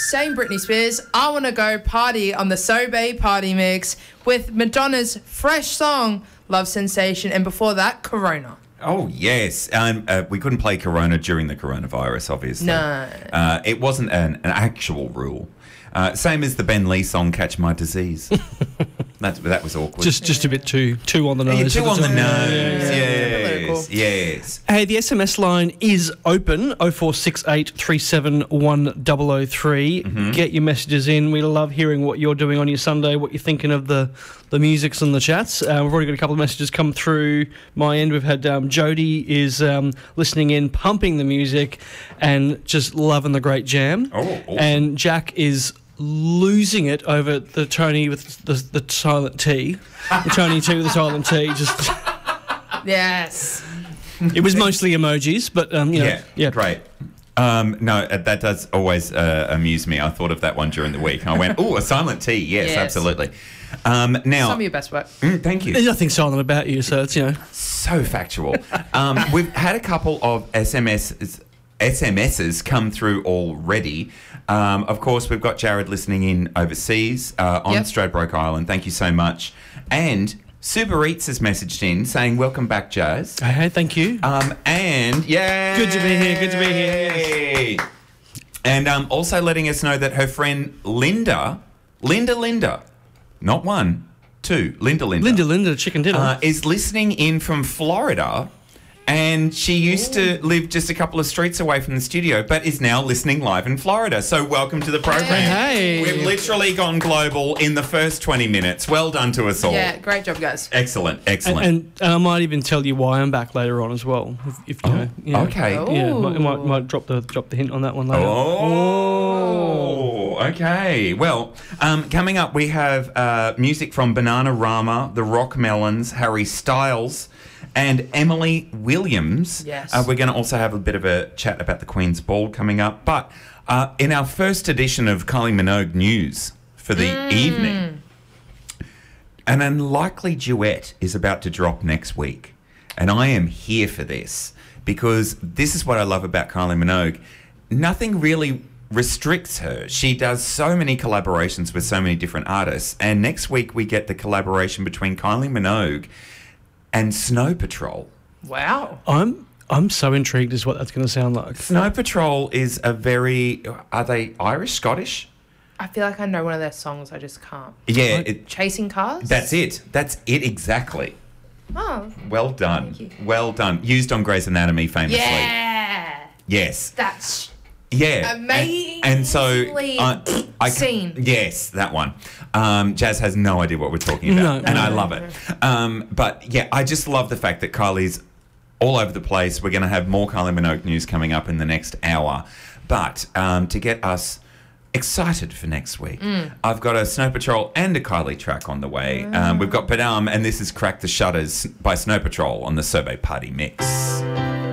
Same Britney Spears. I Want to Go Party on the Sobe Party Mix with Madonna's fresh song, Love Sensation. And before that, Corona. Oh, yes. We couldn't play Corona during the coronavirus, obviously. No. It wasn't an actual rule. Same as the Ben Lee song, Catch My Disease. That was awkward. Just a bit too on the nose. Too on the nose, Yeah. yes. Hey, the SMS line is open, 0468 371 1003. Get your messages in. We love hearing what you're doing on your Sunday, what you're thinking of the musics and the chats. We've already got a couple of messages come through my end. We've had Jody is listening in, pumping the music and just loving the great jam. Oh, awesome. And Jack is losing it over the Tony with the silent T. The Tony T with the silent T. Just Yes. it was mostly emojis, but Yeah, great. No, that does always amuse me. I thought of that one during the week. I went, oh, a silent T. Yes, absolutely. Now, Some of your best work. Thank you. There's nothing silent about you, so it's So factual. We've had a couple of SMSs come through already. Of course, we've got Jared listening in overseas on Stradbroke Island. Thank you so much. And Super Eats has messaged in saying, welcome back, Jazz. Hey, thank you. And, yeah. Good to be here, good to be here. Yes. And also letting us know that her friend Linda, not one, two, Linda, chicken dinner. is listening in from Florida. And she used to live just a couple of streets away from the studio, but is now listening live in Florida. So welcome to the program. Hey. We've literally gone global in the first 20 minutes. Well done to us all. Yeah, great job, guys. Excellent. And I might even tell you why I'm back later on as well. If you know. Yeah. Okay. Yeah, might drop the hint on that one later. Oh, okay. Well, coming up we have music from Bananarama, the Rock Melons, Harry Styles, and Emily Williams. Yes. We're going to also have a bit of a chat about the Queen's Ball coming up. But in our first edition of Kylie Minogue News for the evening, an unlikely duet is about to drop next week. And I am here for this because this is what I love about Kylie Minogue. Nothing really restricts her. She does so many collaborations with so many different artists. And next week we get the collaboration between Kylie Minogue and Snow Patrol. Wow. I'm so intrigued as what that's going to sound like. Snow Patrol is are they Irish, Scottish? I feel like I know one of their songs, I just can't. Yeah. Chasing Cars? That's it exactly. Oh. Well done. Thank you. Well done. Used on Grey's Anatomy famously. Yeah. Yes. That's Yeah. amazing. And so scene. Yes, that one. Jazz has no idea what we're talking about. I love it. But yeah, I just love the fact that Kylie's all over the place. We're going to have more Kylie Minogue news coming up in the next hour. But to get us excited for next week, I've got a Snow Patrol and a Kylie track on the way. We've got Padam, and this is Crack the Shutters by Snow Patrol on the Sobe Party Mix.